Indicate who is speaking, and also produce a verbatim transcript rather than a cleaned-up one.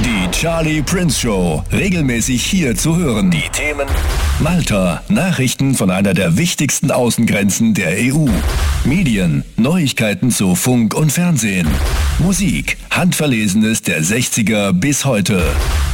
Speaker 1: Die Charlie Prince Show, regelmäßig hier zu hören. Die Themen: Malta, Nachrichten von einer der wichtigsten Außengrenzen der E U. Medien, Neuigkeiten zu Funk und Fernsehen. Musik, Handverlesenes der sechziger bis heute.